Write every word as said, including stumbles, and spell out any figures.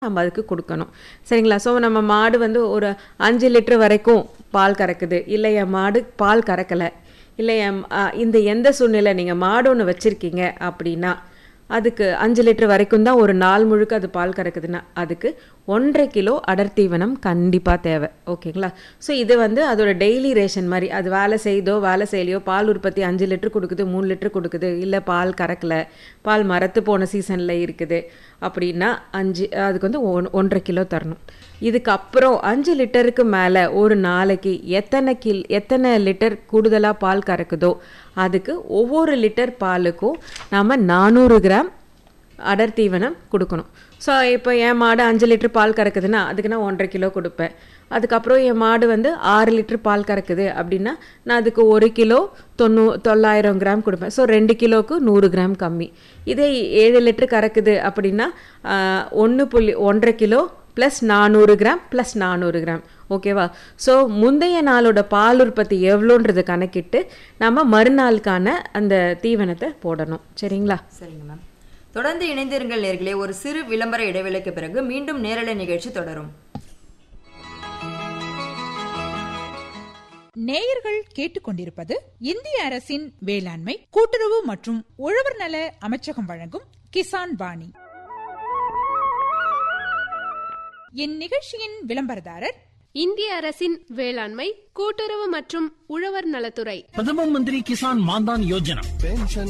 நம்ம அதுக்கு கொடுக்கணும். சரிங்களா? ஸோ நம்ம மாடு வந்து ஒரு அஞ்சு லிட்டர் வரைக்கும் பால் கறக்குது, இல்லை என் மாடு பால் கறக்கலை, இல்லை என் அ, இந்த எந்த சூழ்நிலை நீங்கள் மாடு ஒன்று வச்சுருக்கீங்க அப்படின்னா அதுக்கு அஞ்சு லிட்டர் வரைக்கும் தான் ஒரு நாள் முழுக்க அது பால் கறக்குதுன்னா அதுக்கு ஒன்றரை கிலோ அடர் தீவனம் கண்டிப்பாக தேவை. ஓகேங்களா? ஸோ இது வந்து அதோட டெய்லி ரேஷன் மாதிரி. அது வேலை செய்தோ வேலை செய்யலையோ பால் உற்பத்தி அஞ்சு லிட்டர் கொடுக்குது, மூணு லிட்டர் கொடுக்குது, இல்லை பால் கறக்கலை, பால் மரத்து போன சீசனில் இருக்குது அப்படின்னா அஞ்சு அதுக்கு வந்து ஒன் ஒன்றரை கிலோ தரணும். இதுக்கப்புறம் அஞ்சு லிட்டருக்கு மேலே ஒரு நாளைக்கு எத்தனை கில் எத்தனை லிட்டர் கூடுதலாக பால் கறக்குதோ அதுக்கு ஒவ்வொரு லிட்டர் பாலுக்கும் நாம் நானூறு கிராம் அடர் தீவனம் கொடுக்கணும். ஸோ இப்போ என் மாடு அஞ்சு லிட்டர் பால் கறக்குதுன்னா அதுக்கு நான் ஒன்றரை கிலோ கொடுப்பேன். அதுக்கப்புறம் என் மாடு வந்து ஆறு லிட்டர் பால் கறக்குது அப்படின்னா நான் அதுக்கு ஒரு கிலோ தொண்ணூ தொள்ளாயிரம் கிராம் கொடுப்பேன். ஸோ ரெண்டு கிலோவுக்கு நூறு கிராம் கம்மி. இதே ஏழு லிட்டர் கறக்குது அப்படின்னா ஒன்று புள்ளி ஒன்றரை கிலோ ப்ளஸ் நானூறு கிராம் ப்ளஸ் நானூறு கிராம். ஓகேவா? ஸோ முந்தைய நாளோட பால் உற்பத்தி எவ்வளோன்றது கணக்கிட்டு நம்ம மறுநாளுக்கான அந்த தீவனத்தை போடணும். சரிங்களா? சரிங்க மேம். தொடர்ந்து இணைந்திருங்கள் நேர்களே. ஒரு சிறு விளம்பர இடைவேளைக்கு பிறகு மீண்டும் நேரலை நிகழ்ச்சி தொடரும். நேயர்கள் கேட்டுக்கொண்டிருப்பது இந்திய அரசின் வேளாண்மை கூட்டுறவு மற்றும் உழவர் நல அமைச்சகம் வழங்கும் கிசான் வாணி. இந்நிகழ்ச்சியின் விளம்பரதாரர் இந்திய அரசின் வேளாண்மை கூட்டுறவு மற்றும் உழவர் நலத்துறை. பிரதம மந்திரி கிசான் மான்தான் யோஜனா. பென்ஷன்